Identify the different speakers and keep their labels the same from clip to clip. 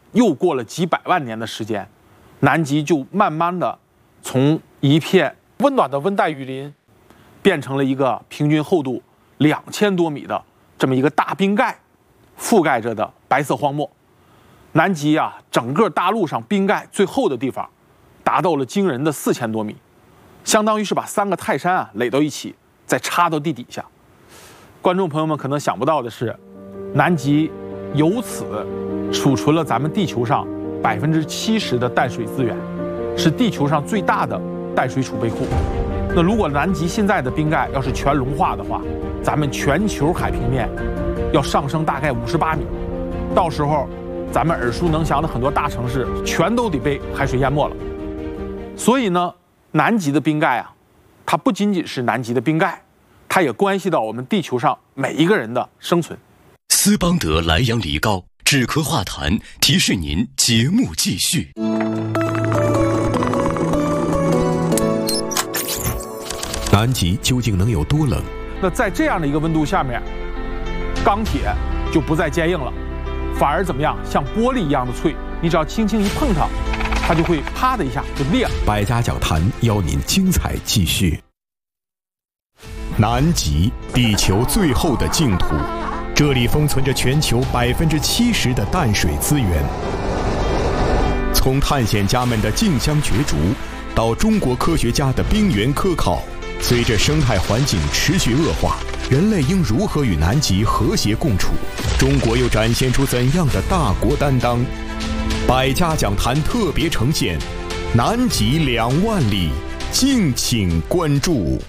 Speaker 1: 又过了几百万年的时间，南极就慢慢的从一片温暖的温带雨林，变成了一个平均厚度2000多米的这么一个大冰盖覆盖着的白色荒漠。南极啊，整个大陆上冰盖最厚的地方达到了惊人的4000多米，相当于是把3个泰山啊垒到一起，再插到地底下。观众朋友们可能想不到的是，南极由此储存了咱们地球上70%的淡水资源，是地球上最大的淡水储备库。那如果南极现在的冰盖要是全融化的话，咱们全球海平面要上升大概58米，到时候咱们耳熟能详的很多大城市全都得被海水淹没了。所以呢，南极的冰盖啊，它不仅仅是南极的冰盖，它也关系到我们地球上每一个人的生存。
Speaker 2: 斯邦德莱阳梨膏止咳化痰，提示您节目继续。
Speaker 3: 南极究竟能有多冷？
Speaker 1: 那在这样的一个温度下面，钢铁就不再坚硬了，反而怎么样？像玻璃一样的脆，你只要轻轻一碰它，它就会啪的一下就裂了。
Speaker 3: 百家讲坛邀您精彩继续。南极，地球最后的净土，这里封存着全球70%的淡水资源。从探险家们的竞相角逐，到中国科学家的冰原科考，随着生态环境持续恶化，人类应如何与南极和谐共处？中国又展现出怎样的大国担当？百家讲坛特别呈现《南极2万里》，敬请关注。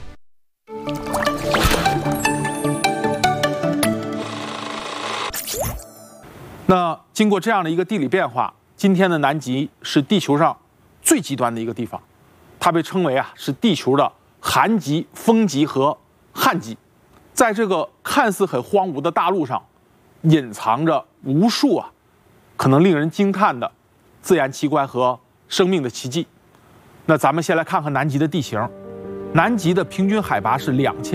Speaker 1: 那经过这样的一个地理变化，今天的南极是地球上最极端的一个地方，它被称为啊是地球的寒极、风极和旱极。在这个看似很荒芜的大陆上，隐藏着无数啊可能令人惊叹的自然奇观和生命的奇迹。那咱们先来看看南极的地形。南极的平均海拔是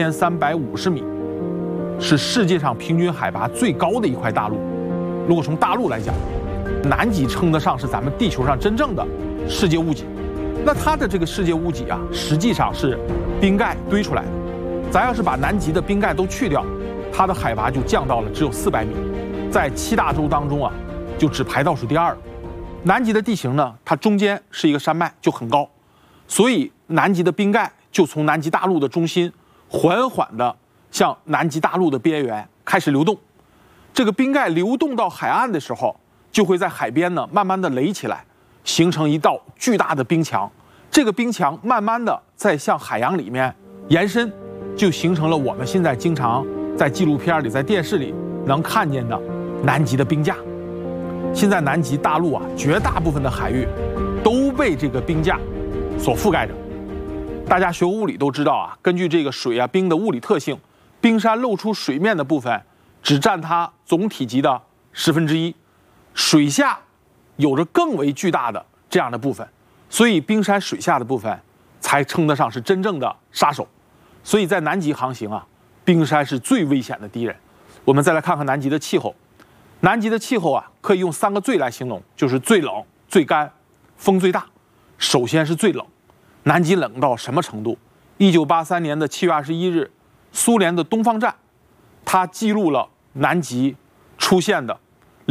Speaker 1: 2350米，是世界上平均海拔最高的一块大陆。如果从大陆来讲，南极称得上是咱们地球上真正的世界屋脊。那它的这个世界屋脊啊，实际上是冰盖堆出来的。咱要是把南极的冰盖都去掉，它的海拔就降到了只有400米，在7大洲当中啊，就只排倒数第2了。南极的地形呢，它中间是一个山脉，就很高，所以南极的冰盖就从南极大陆的中心缓缓地向南极大陆的边缘开始流动。这个冰盖流动到海岸的时候，就会在海边呢慢慢的垒起来，形成一道巨大的冰墙。这个冰墙慢慢的在向海洋里面延伸，就形成了我们现在经常在纪录片里、在电视里能看见的南极的冰架。现在南极大陆啊，绝大部分的海域都被这个冰架所覆盖着。大家学物理都知道啊，根据这个水啊冰的物理特性，冰山露出水面的部分只占它总体积的1/10，水下有着更为巨大的这样的部分，所以冰山水下的部分才称得上是真正的杀手。所以在南极航行啊，冰山是最危险的敌人。我们再来看看南极的气候。南极的气候啊，可以用3个最来形容，就是最冷、最干、风最大。首先是最冷，南极冷到什么程度？1983年的7月21日，苏联的东方站，它记录了南极出现的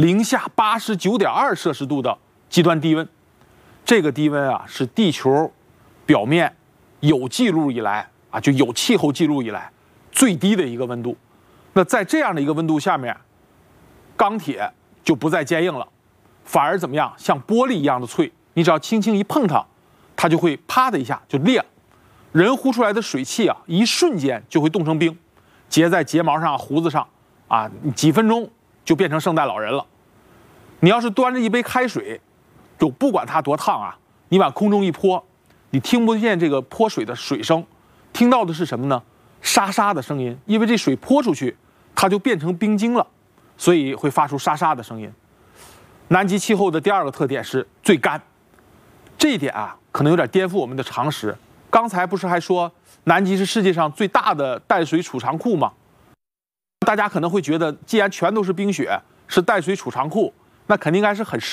Speaker 1: -89.2摄氏度的极端低温。这个低温啊，是地球表面有记录以来啊，就有气候记录以来最低的一个温度。那在这样的一个温度下面，钢铁就不再坚硬了，反而怎么样？像玻璃一样的脆，你只要轻轻一碰它，它就会啪的一下就裂了。人呼出来的水汽啊，一瞬间就会冻成冰，结在睫毛上、胡子上啊，几分钟就变成圣诞老人了。你要是端着一杯开水，就不管它多烫啊，你往空中一泼，你听不见这个泼水的水声，听到的是什么呢？沙沙的声音，因为这水泼出去，它就变成冰晶了，所以会发出沙沙的声音。南极气候的第2个特点是最干，这一点啊，可能有点颠覆我们的常识。刚才不是还说南极是世界上最大的淡水储藏库吗？大家可能会觉得，既然全都是冰雪，是淡水储藏库，那肯定应该是很